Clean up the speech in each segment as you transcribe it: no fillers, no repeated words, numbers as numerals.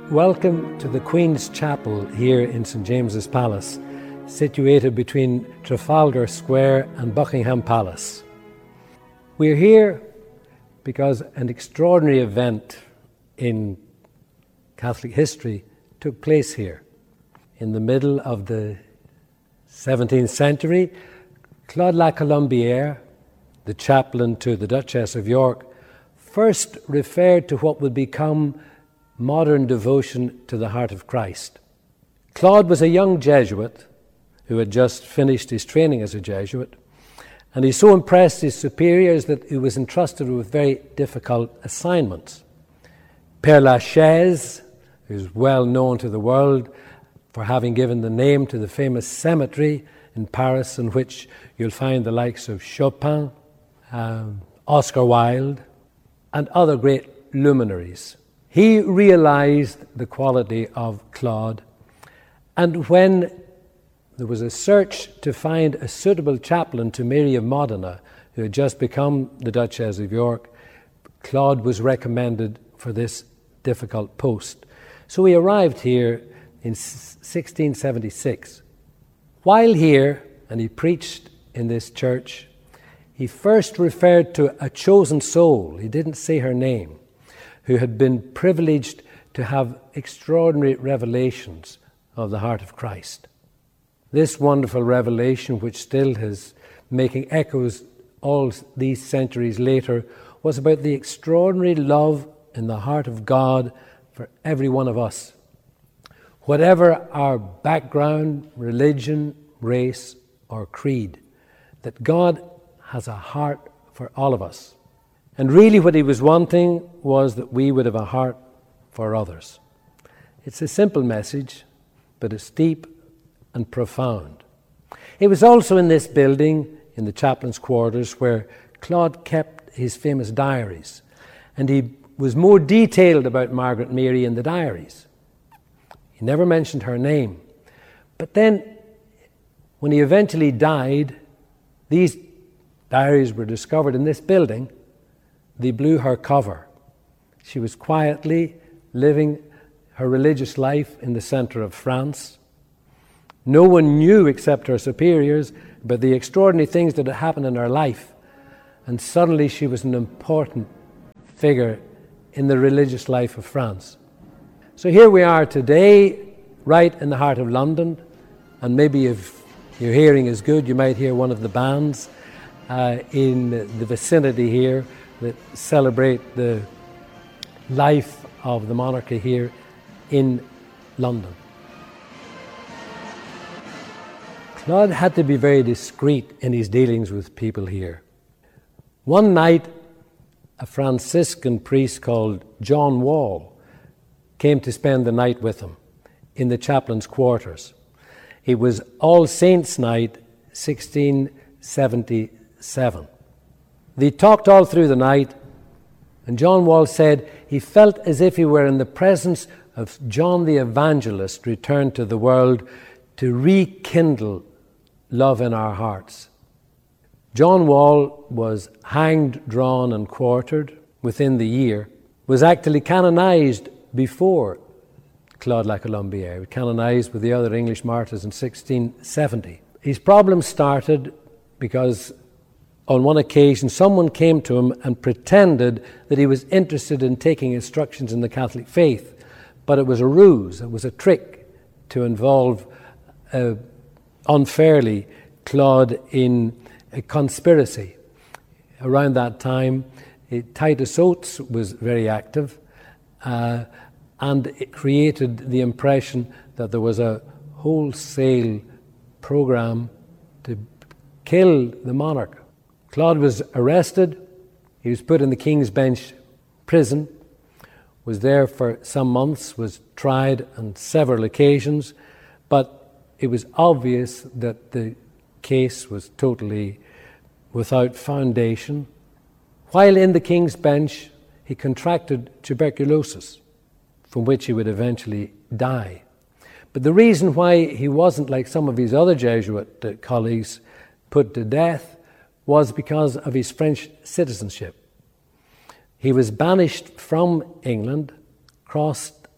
Welcome to the Queen's Chapel here in St James's Palace, situated between Trafalgar Square and Buckingham Palace. We're here because an extraordinary event in Catholic history took place here. In the middle of the 17th century, Claude La Colombière, the chaplain to the Duchess of York, first referred to what would become modern devotion to the heart of Christ. Claude was a young Jesuit who had just finished his training as a Jesuit, and he so impressed his superiors that he was entrusted with very difficult assignments. Père Lachaise, who's well known to the world for having given the name to the famous cemetery in Paris, in which you'll find the likes of Chopin, Oscar Wilde, and other great luminaries. He realized the quality of Claude, and when there was a search to find a suitable chaplain to Mary of Modena, who had just become the Duchess of York, Claude was recommended for this difficult post. So he arrived here in 1676. While here, and he preached in this church, he first referred to a chosen soul, he didn't say her name, who had been privileged to have extraordinary revelations of the heart of Christ. This wonderful revelation, which still is making echoes all these centuries later, was about the extraordinary love in the heart of God for every one of us. Whatever our background, religion, race, or creed, that God has a heart for all of us. And really what he was wanting was that we would have a heart for others. It's a simple message, but it's deep and profound. It was also in this building, in the chaplain's quarters, where Claude kept his famous diaries. And he was more detailed about Margaret Mary in the diaries. He never mentioned her name. But then, when he eventually died, these diaries were discovered in this building. They blew her cover. She was quietly living her religious life in the center of France. No one knew except her superiors about the extraordinary things that had happened in her life. And suddenly she was an important figure in the religious life of France. So here we are today, right in the heart of London. And maybe if your hearing is good, you might hear one of the bands in the vicinity here that celebrate the life of the monarchy here in London. Claude had to be very discreet in his dealings with people here. One night, a Franciscan priest called John Wall came to spend the night with him in the chaplain's quarters. It was All Saints' Night, 1677. They talked all through the night, and John Wall said he felt as if he were in the presence of John the Evangelist returned to the world to rekindle love in our hearts. John Wall was hanged, drawn, and quartered within the year, was actually canonized before Claude La Colombière, canonized with the other English martyrs in 1670. His problem started because on one occasion, someone came to him and pretended that he was interested in taking instructions in the Catholic faith. But it was a ruse, it was a trick to involve unfairly Claude in a conspiracy. Around that time, Titus Oates was very active, and it created the impression that there was a wholesale program to kill the monarch. Claude was arrested, he was put in the King's Bench prison, was there for some months, was tried on several occasions, but it was obvious that the case was totally without foundation. While in the King's Bench, he contracted tuberculosis, from which he would eventually die. But the reason why he wasn't like some of his other Jesuit colleagues put to death was because of his French citizenship. He was banished from England, crossed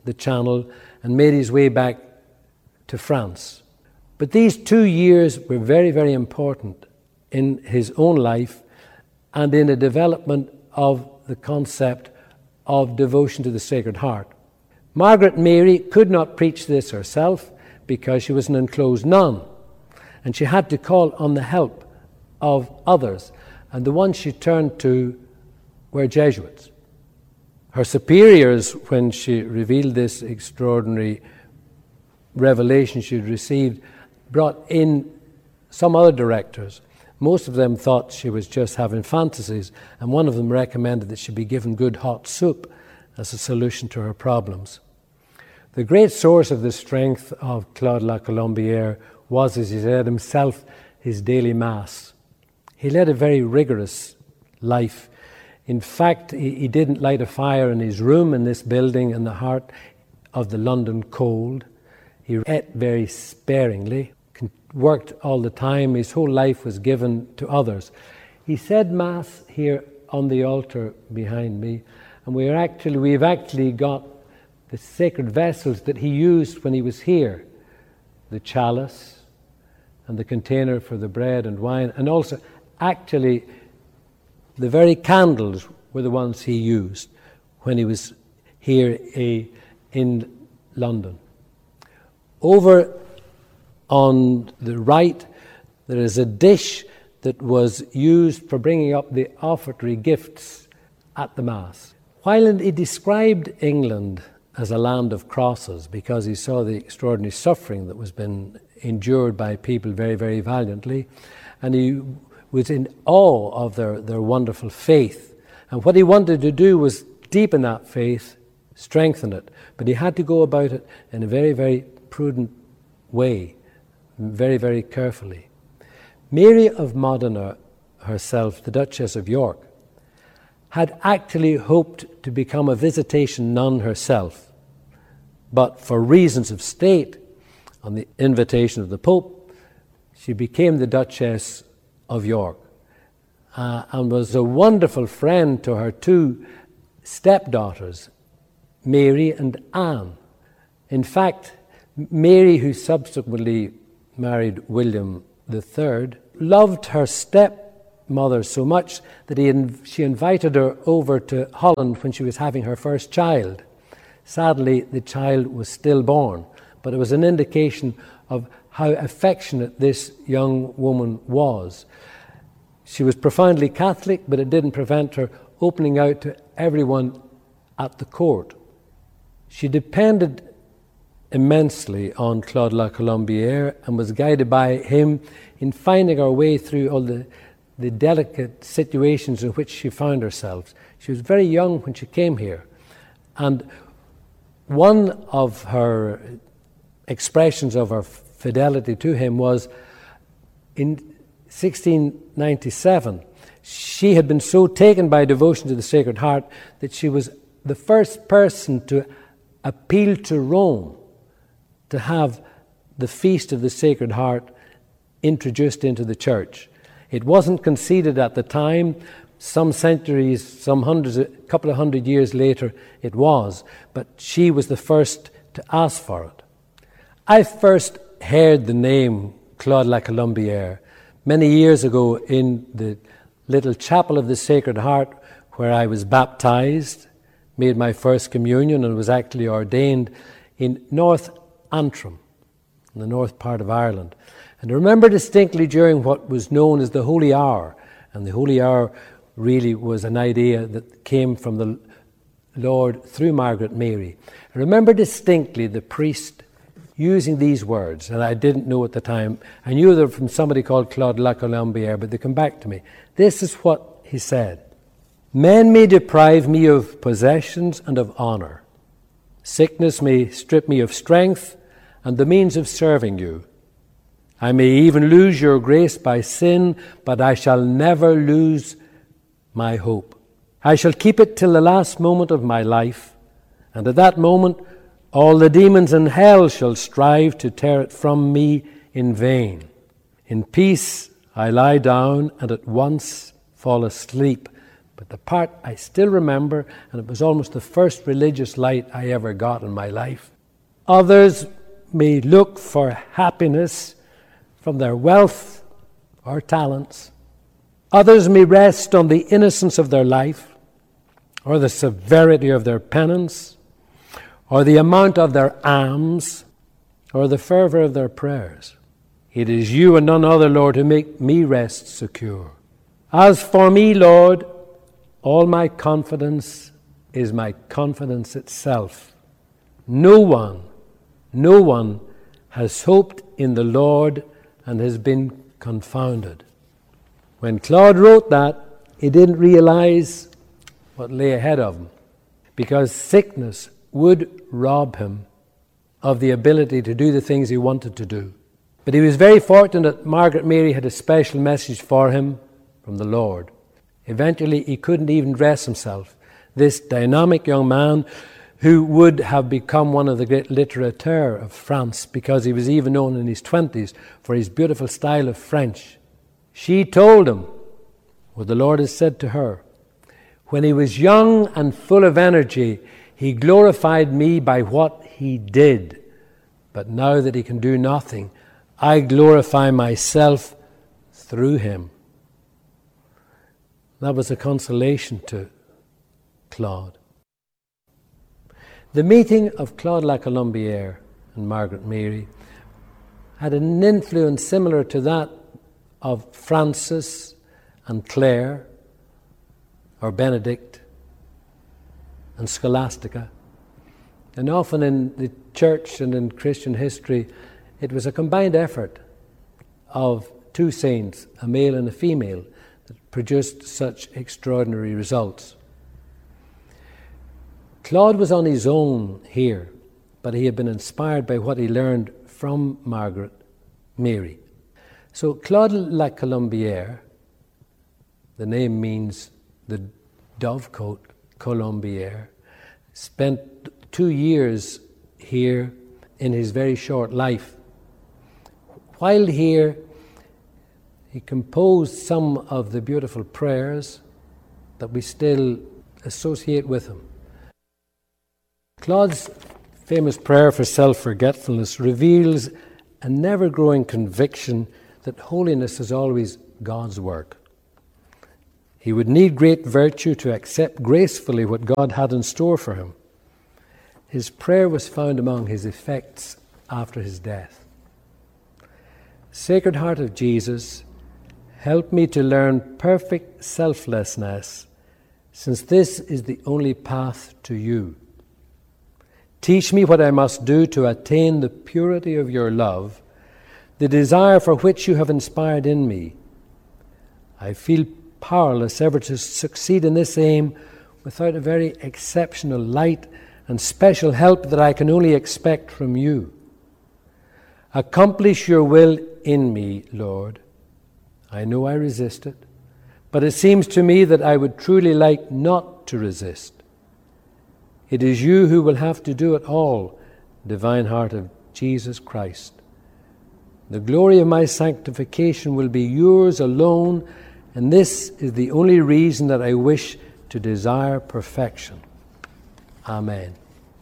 the Channel and made his way back to France. But these 2 years were very, very important in his own life and in the development of the concept of devotion to the Sacred Heart. Margaret Mary could not preach this herself because she was an enclosed nun, and she had to call on the help of others, and the ones she turned to were Jesuits. Her superiors, when she revealed this extraordinary revelation she'd received, brought in some other directors. Most of them thought she was just having fantasies, and one of them recommended that she be given good hot soup as a solution to her problems. The great source of the strength of Claude La Colombière was, as he said himself, his daily Mass. He led a very rigorous life. In fact, he didn't light a fire in his room in this building in the heart of the London cold. He ate very sparingly, worked all the time. His whole life was given to others. He said Mass here on the altar behind me, and we've actually got the sacred vessels that he used when he was here, the chalice and the container for the bread and wine, and also actually the very candles were the ones he used when he was here in London. Over on the right, there is a dish that was used for bringing up the offertory gifts at the Mass. While he described England as a land of crosses because he saw the extraordinary suffering that was been endured by people very, very valiantly, and he was in awe of their wonderful faith. And what he wanted to do was deepen that faith, strengthen it, but he had to go about it in a very, very prudent way, very, very carefully. Mary of Modena herself, the Duchess of York, had actually hoped to become a visitation nun herself, but for reasons of state, on the invitation of the Pope, she became the Duchess of York and was a wonderful friend to her two stepdaughters, Mary and Anne. In fact, Mary, who subsequently married William III, loved her stepmother so much that she invited her over to Holland when she was having her first child. Sadly, the child was stillborn, but it was an indication of how affectionate this young woman was. She was profoundly Catholic, but it didn't prevent her opening out to everyone at the court. She depended immensely on Claude La Colombière and was guided by him in finding her way through all the delicate situations in which she found herself. She was very young when she came here, and one of her expressions of her fidelity to him was in 1697. She had been so taken by devotion to the Sacred Heart that she was the first person to appeal to Rome to have the Feast of the Sacred Heart introduced into the church. It wasn't conceded at the time. Some centuries, a couple of hundred years later, it was. But she was the first to ask for it. I first heard the name Claude La Colombière many years ago in the little chapel of the Sacred Heart where I was baptized, made my first communion, and was actually ordained in North Antrim, in the north part of Ireland. And I remember distinctly during what was known as the Holy Hour, and the Holy Hour really was an idea that came from the Lord through Margaret Mary. I remember distinctly the priest using these words, and I didn't know at the time. I knew they were from somebody called Claude La Colombière, but they come back to me. This is what he said. Men may deprive me of possessions and of honour. Sickness may strip me of strength and the means of serving you. I may even lose your grace by sin, but I shall never lose my hope. I shall keep it till the last moment of my life, and at that moment all the demons in hell shall strive to tear it from me in vain. In peace I lie down and at once fall asleep, But the part I still remember, and it was almost the first religious light I ever got in my life. Others may look for happiness from their wealth or talents. Others may rest on the innocence of their life, or the severity of their penance, or the amount of their alms, or the fervour of their prayers. It is you and none other, Lord, who make me rest secure. As for me, Lord, all my confidence is my confidence itself. No one has hoped in the Lord and has been confounded. When Claude wrote that, he didn't realize what lay ahead of him, because sickness would rob him of the ability to do the things he wanted to do. But he was very fortunate that Margaret Mary had a special message for him from the Lord. Eventually, he couldn't even dress himself. This dynamic young man who would have become one of the great littérateurs of France, because he was even known in his 20s for his beautiful style of French. She told him what the Lord has said to her. When he was young and full of energy, he glorified me by what he did. But now that he can do nothing, I glorify myself through him. That was a consolation to Claude. The meeting of Claude La Colombière and Margaret Mary had an influence similar to that of Francis and Clare, or Benedict and Scholastica. And often in the church and in Christian history, it was a combined effort of two saints, a male and a female, that produced such extraordinary results. Claude was on his own here, but he had been inspired by what he learned from Margaret Mary. So Claude La Colombière, the name means the dovecote, Colombière, spent 2 years here in his very short life. While here, he composed some of the beautiful prayers that we still associate with him. Claude's famous prayer for self-forgetfulness reveals a never-growing conviction that holiness is always God's work. He would need great virtue to accept gracefully what God had in store for him. His prayer was found among his effects after his death. Sacred Heart of Jesus, help me to learn perfect selflessness, since this is the only path to you. Teach me what I must do to attain the purity of your love, the desire for which you have inspired in me. I feel powerless ever to succeed in this aim without a very exceptional light and special help that I can only expect from you. Accomplish your will in me, Lord. I know I resist it, but it seems to me that I would truly like not to resist. It is you who will have to do it all, Divine Heart of Jesus Christ. The glory of my sanctification will be yours alone, and this is the only reason that I wish to desire perfection. Amen.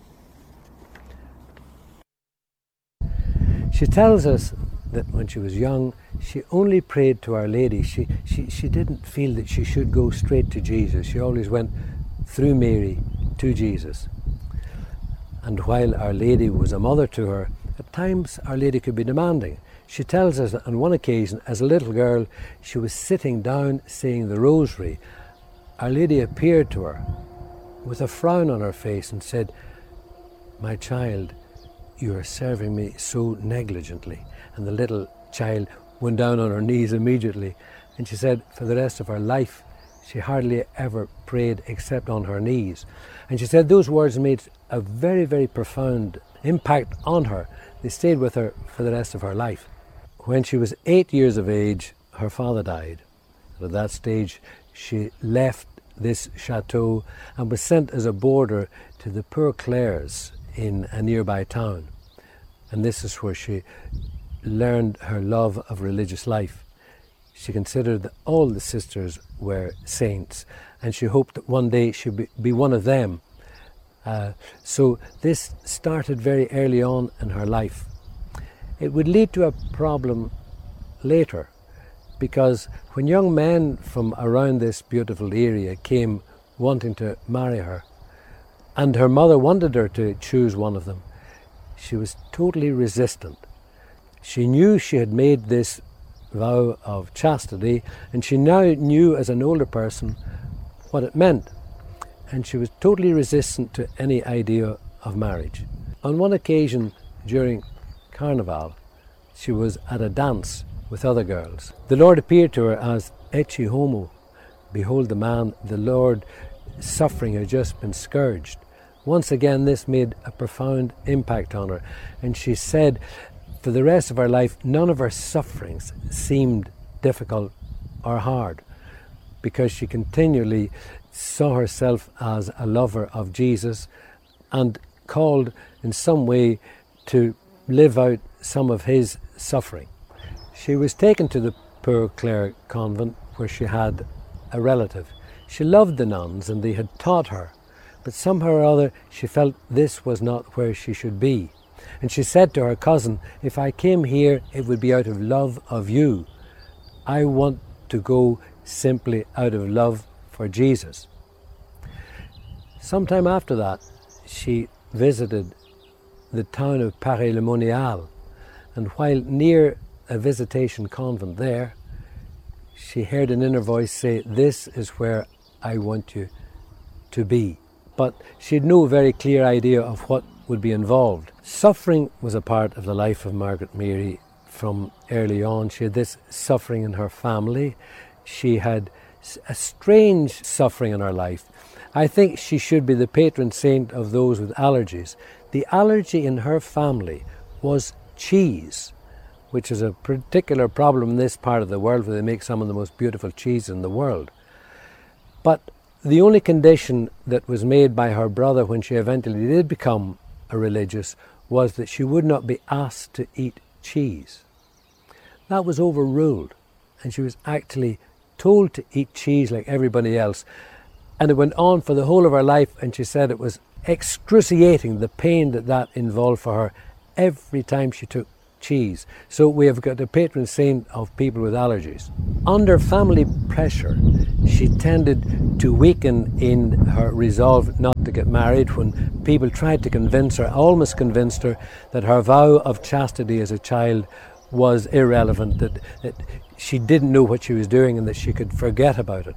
She tells us that when she was young, she only prayed to Our Lady. She didn't feel that she should go straight to Jesus. She always went through Mary to Jesus. And while Our Lady was a mother to her, at times Our Lady could be demanding. She tells us that on one occasion, as a little girl, she was sitting down saying the rosary. Our Lady appeared to her with a frown on her face and said, "My child, you are serving me so negligently." And the little child went down on her knees immediately. And she said for the rest of her life, she hardly ever prayed except on her knees. And she said those words made a very, very profound impact on her. They stayed with her for the rest of her life. When she was 8 years of age, her father died. And at that stage, she left this chateau and was sent as a boarder to the Poor Clares in a nearby town. And this is where she learned her love of religious life. She considered that all the sisters were saints, and she hoped that one day she'd be one of them. So this started very early on in her life. It would lead to a problem later, because when young men from around this beautiful area came wanting to marry her, and her mother wanted her to choose one of them, she was totally resistant. She knew she had made this vow of chastity, and she now knew as an older person what it meant, and she was totally resistant to any idea of marriage. On one occasion during Carnival, she was at a dance with other girls. The Lord appeared to her as Ecce Homo, behold the man, the Lord suffering had just been scourged. Once again this made a profound impact on her, and she said for the rest of her life none of her sufferings seemed difficult or hard, because she continually saw herself as a lover of Jesus and called in some way to live out some of his suffering. She was taken to the Poor Clare convent, where she had a relative. She loved the nuns and they had taught her, but somehow or other she felt this was not where she should be. And she said to her cousin, if I came here it would be out of love of you. I want to go simply out of love for Jesus. Sometime after that she visited the town of Paray-le-Monial, and while near a visitation convent there, she heard an inner voice say, this is where I want you to be. But she had no very clear idea of what would be involved. Suffering was a part of the life of Margaret Mary from early on. She had this suffering in her family. She had a strange suffering in her life. I think she should be the patron saint of those with allergies. The allergy in her family was cheese, which is a particular problem in this part of the world, where they make some of the most beautiful cheese in the world. But the only condition that was made by her brother when she eventually did become a religious was that she would not be asked to eat cheese. That was overruled, and she was actually told to eat cheese like everybody else. And it went on for the whole of her life, and she said it was excruciating, the pain that involved for her every time she took cheese. So we have got a patron saint of people with allergies. Under family pressure, she tended to weaken in her resolve not to get married when people tried to convince her, almost convinced her, that her vow of chastity as a child was irrelevant, that she didn't know what she was doing and that she could forget about it.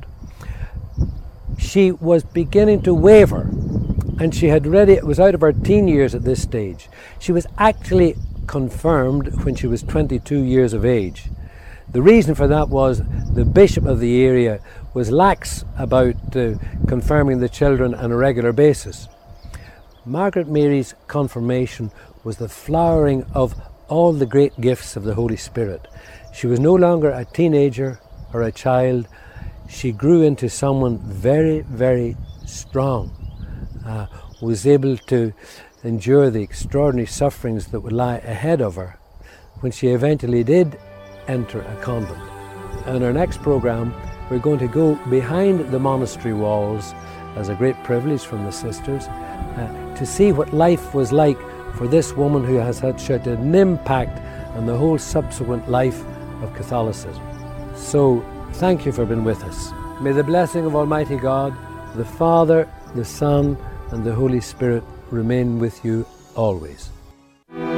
She was beginning to waver, and she had it was out of her teen years at this stage. She was actually confirmed when she was 22 years of age. The reason for that was the bishop of the area was lax about confirming the children on a regular basis. Margaret Mary's confirmation was the flowering of all the great gifts of the Holy Spirit. She was no longer a teenager or a child. She grew into someone very, very strong, was able to endure the extraordinary sufferings that would lie ahead of her when she eventually did enter a convent. And in our next program, we're going to go behind the monastery walls, as a great privilege from the sisters, to see what life was like for this woman who has had such an impact on the whole subsequent life of Catholicism. So, thank you for being with us. May the blessing of Almighty God, the Father, the Son, and the Holy Spirit remain with you always.